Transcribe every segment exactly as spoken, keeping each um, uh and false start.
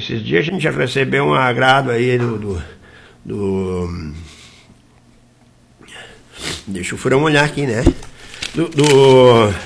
Esses dias a gente já recebeu um agrado aí do... do, do deixa o Furão olhar aqui, né? Do... do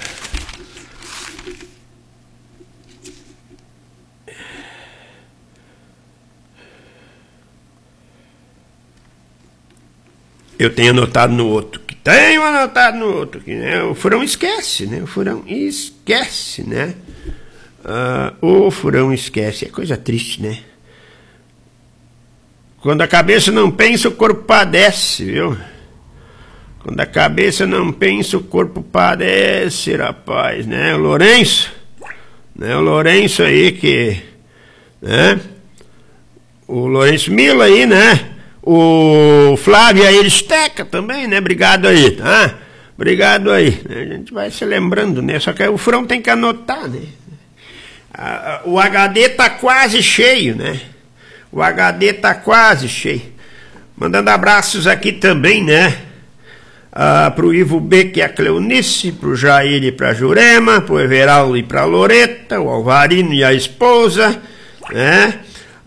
eu tenho anotado no outro, que tenho anotado no outro, que, né? O Furão esquece, né? O Furão esquece, né? Ah, o Furão esquece, é coisa triste, né? Quando a cabeça não pensa, o corpo padece, viu? Quando a cabeça não pensa, o corpo padece, rapaz, né? O Lourenço, né? O Lourenço aí que, né? O Lourenço Mila aí, né? O Flávio aí, Esteca também, né? Obrigado aí, tá? Obrigado aí. A gente vai se lembrando, né? Só que o Furão tem que anotar, né? O H D tá quase cheio, né? O H D tá quase cheio. Mandando abraços aqui também, né? Ah, pro Ivo B, que é a Cleonice, pro Jair e pra Jurema, pro Everaldo e pra Loreta, o Alvarino e a esposa, né?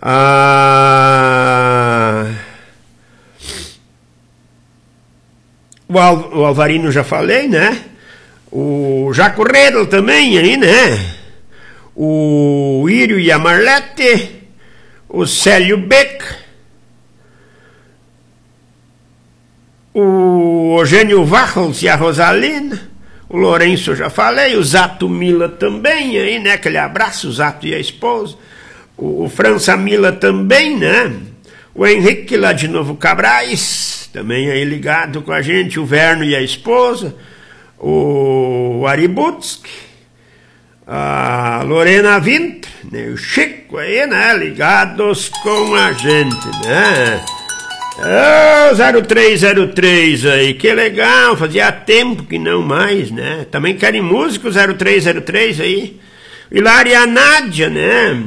Ah... O, Al, o Alvarino já falei, né? O Jaco Redl também aí, né? O Írio e a Marlete, o Célio Beck, o Eugênio Varros e a Rosalina, o Lourenço já falei, o Zato Mila também aí, né? Aquele abraço, o Zato e a esposa, o, o França Mila também, né? O Henrique lá de Novo Cabrais, também aí ligado com a gente, o Verno e a esposa, o Ari Butski, a Lorena Vintre, né? O Chico aí, né? Ligados com a gente, né? Oh, zero três zero três aí, que legal, fazia tempo que não mais, né? Também querem músico zero três zero três aí. Hilária e a Nádia, né?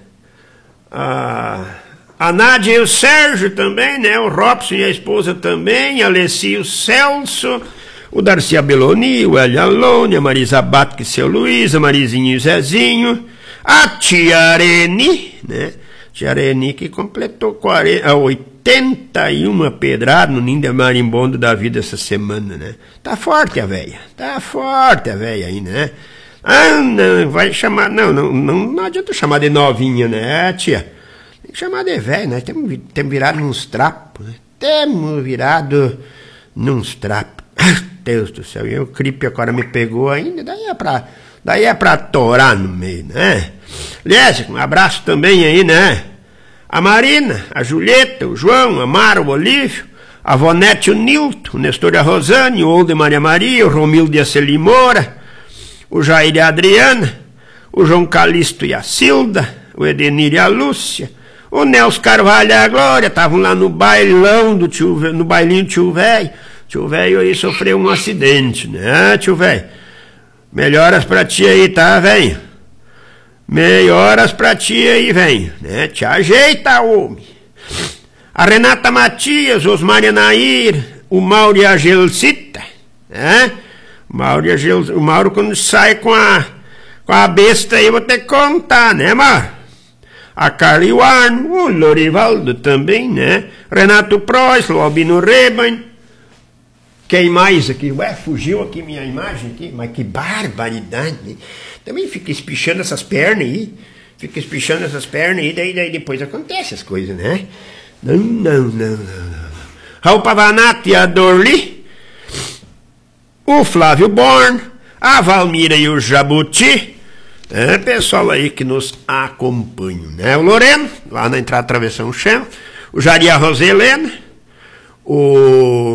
Ah... A Nádia e o Sérgio também, né? O Robson e a esposa também, a Alessi e o Celso, o Darcy Abeloni, o Hélio Alone, a Marisa Batque e seu Luiz, a Marizinho e o Zezinho, a Tia Areni, né? Tia Areni que completou quarenta, oitenta e uma pedradas no ninho de marimbondo da vida essa semana, né? Tá forte a véia, tá forte a véia aí, né? Ah, não, vai chamar, não, não, não, não adianta chamar de novinha, né, tia? Tem que chamar de velho, nós temos, temos virado nos trapos, né? Temos virado nos trapos. Deus do céu, e o gripe agora me pegou ainda, daí é pra, daí é pra torar no meio, né? Aliás, um abraço também aí, né? A Marina, a Julieta, o João, a Mara, o Olívio, a Vonete, o Nilton, o Nestor e a Rosane, o Oldo e Maria Maria, o Romildo e a Celi Moura, o Jair e a Adriana, o João Calixto e a Cilda, o Edenir e a Lúcia, o Nelson Carvalho e a Glória estavam lá no bailão do tio, no bailinho do tio velho. Tio velho aí sofreu um acidente, né, tio velho? Melhoras pra ti aí, tá, velho? Melhoras pra ti aí, velho, né? Te ajeita, homem. A Renata Matias, Osmar e Nair, o Mauro e a Gelcita, né? O Mauro, e a Gel... o Mauro quando sai com a, com a besta aí, eu vou ter que contar, né, Mauro? A Carla e o Arno, o Lorivaldo também, né? Renato Prois, o Albino Reban. Quem mais aqui? Ué, fugiu aqui minha imagem aqui, mas que barbaridade, né? Também fica espichando essas pernas aí, fica espichando essas pernas aí, daí, daí depois acontece as coisas, né? Não, não, não, não, não. Raul Pavanato e a Dorli, o Flávio Born, a Valmira e o Jabuti, é, pessoal aí que nos acompanha, né? O Loreno, lá na entrada Travessão Chão, o Jari e a Roselena, o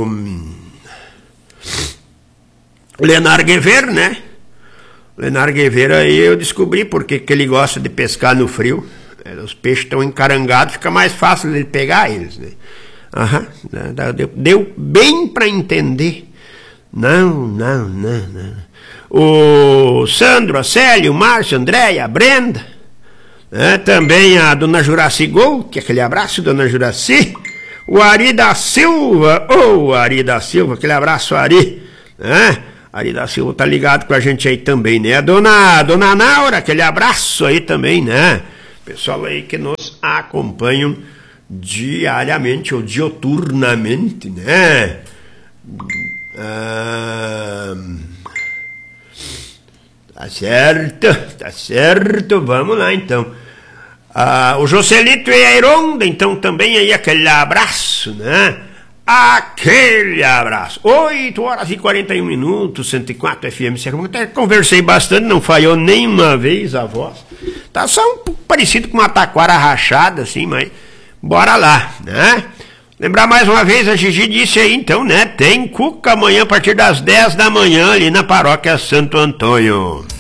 Leonardo Guevara, né? Leonardo Guevara aí eu descobri porque que ele gosta de pescar no frio. Os peixes estão encarangados, fica mais fácil de pegar eles, né? Aham, deu, deu bem para entender. Não, não, não, não. O Sandro, a Célio, o Márcio, a Andréia, a Brenda, né? Também a dona Juraci Gol, que é aquele abraço, dona Juraci. O Ari da Silva, ô oh, Ari da Silva, aquele abraço, Ari, né? Ari da Silva tá ligado com a gente aí também, né? A dona, a dona Naura, aquele abraço aí também, né? Pessoal aí que nos acompanham diariamente ou dioturnamente, né? Ah, tá certo, tá certo, vamos lá então. Ah, o Joselito e a Ironda, então também aí aquele abraço, né? Aquele abraço. oito horas e quarenta e um minutos, cento e quatro F M. Até conversei bastante, não falhou nenhuma vez a voz. Tá só um pouco parecido com uma taquara rachada, assim, mas bora lá, né? Lembrar mais uma vez, a Gigi disse aí, então, né? Tem cuca amanhã a partir das dez da manhã ali na paróquia Santo Antônio.